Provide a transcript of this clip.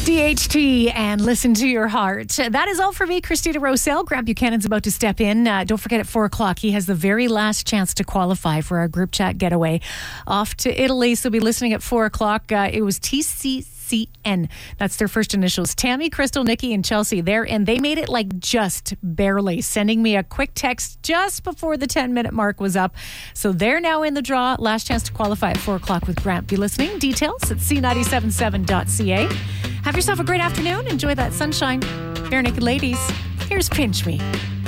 DHT and Listen to Your Heart. That is all for me, Christina Rosell. Grant Buchanan's about to step in. Don't forget at 4 o'clock, he has the very last chance to qualify for our group chat getaway off to Italy. So be listening at 4 o'clock. It was TCCN. That's their first initials. Tammy, Crystal, Nikki, and Chelsea there, and they made it like just barely, sending me a quick text just before the 10-minute mark was up. So they're now in the draw. Last chance to qualify at 4 o'clock with Grant. Be listening. Details at c977.ca. Have yourself a great afternoon. Enjoy that sunshine. Bare Naked Ladies, here's Pinch Me.